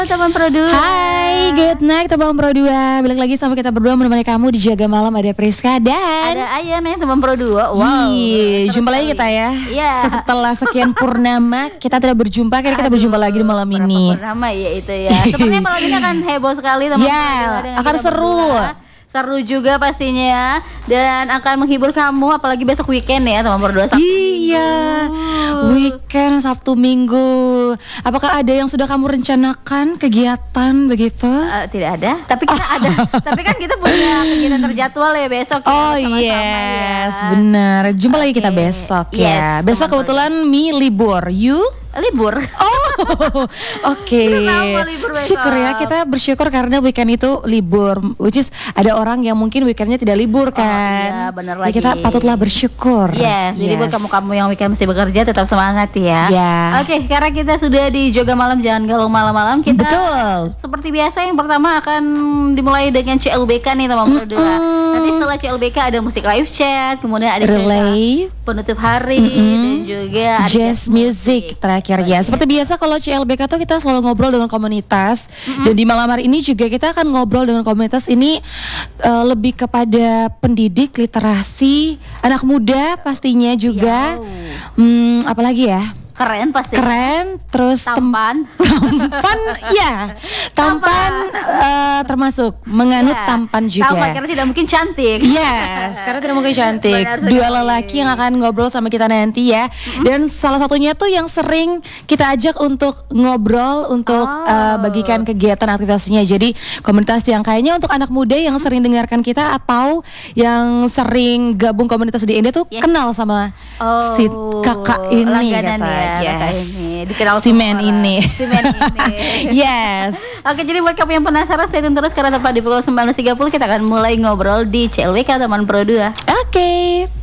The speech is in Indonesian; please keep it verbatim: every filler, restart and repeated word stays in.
Teman Pro dua. Hai, good night teman Pro dua. Balik lagi sama kita berdua menemani kamu di Jaga Malam. Ada Priska dan ada Aya nih teman Pro dua. Wow. Iya, jumpa lagi kita ya. Iya. Setelah sekian purnama kita tidak berjumpa, akhirnya kita Aduh, berjumpa lagi di malam ini. Purnama ya itu ya. Sepertinya malam ini akan heboh sekali teman Ya, Pro dua. akan seru. Berdua. Seru juga pastinya dan akan menghibur kamu apalagi besok weekend ya teman Pro dua. Iya, weekend Sabtu Minggu. Apakah ada yang sudah kamu rencanakan kegiatan begitu? Uh, tidak ada, tapi kita ada. Tapi kan kita punya kegiatan terjadwal ya besok. Oh ya, yes, ya. benar. Jumpa Okay. lagi kita besok Yes, ya. Besok kebetulan Mi libur. You? Libur. Oh, oke. Okay. Syukur ya, kita bersyukur karena weekend itu libur. Which is ada orang yang mungkin weekendnya tidak libur kan. Oh, iya, benar lagi. Kita patutlah bersyukur. Yes, yes. Jadi buat kamu-kamu yang weekend masih bekerja tetap semangat ya. Yeah. Oke, okay, karena kita sudah di Joga Malam Jangan Galau Malam-malam, kita Betul. seperti biasa yang pertama akan dimulai dengan C L B K nih teman Pro dua. Nanti setelah C L B K ada musik live chat, kemudian ada relay penutup hari mm-hmm. dan juga ada jazz music terakhir ya. Seperti biasa kalau C L B K tuh kita selalu ngobrol dengan komunitas mm-hmm. dan di malam hari ini juga kita akan ngobrol dengan komunitas ini uh, lebih kepada pendidik literasi anak muda pastinya juga. Hmm, apalagi ya? Keren pasti. Keren, terus tampan. Tem- tampan, ya. Tampan uh, termasuk menganut yeah. tampan juga. Tampan karena tidak mungkin cantik. Yes, karena tidak mungkin cantik. Dua lelaki yang akan ngobrol sama kita nanti ya. Mm-hmm. Dan salah satunya tuh yang sering kita ajak untuk ngobrol, untuk oh. uh, bagikan kegiatan aktivitasnya. Jadi komunitas yang kayaknya untuk anak muda yang mm-hmm. sering dengarkan kita atau yang sering gabung komunitas di India tuh yes. kenal sama oh. si kakak ini kata. Ya. Yes. Ini dikenal si men ini. Si men ini. Yes. Oke, jadi buat kamu yang penasaran stay tune terus karena tepat di pukul sembilan belas tiga puluh kita akan mulai ngobrol di C L B K teman Pro dua. Oke. Okay.